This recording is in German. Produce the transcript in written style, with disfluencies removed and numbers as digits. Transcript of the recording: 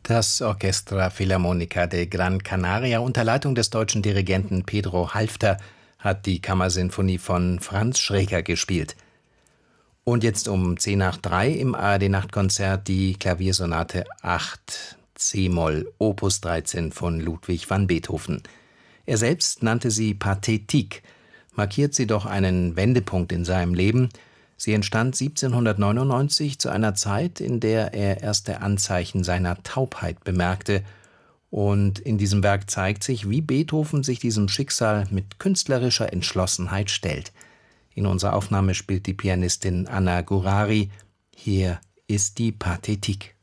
Das Orchestra Filarmonica de Gran Canaria unter Leitung des deutschen Dirigenten Pedro Halfter hat die Kammersinfonie von Franz Schreker gespielt. Und jetzt um 2:10 im ARD-Nachtkonzert die Klaviersonate 8 c-Moll, Opus 13 von Ludwig van Beethoven. Er selbst nannte sie Pathétique, markiert sie doch einen Wendepunkt in seinem Leben. Sie entstand 1799 zu einer Zeit, in der er erste Anzeichen seiner Taubheit bemerkte. Und in diesem Werk zeigt sich, wie Beethoven sich diesem Schicksal mit künstlerischer Entschlossenheit stellt. In unserer Aufnahme spielt die Pianistin Anna Gurari. Hier ist die Pathétique.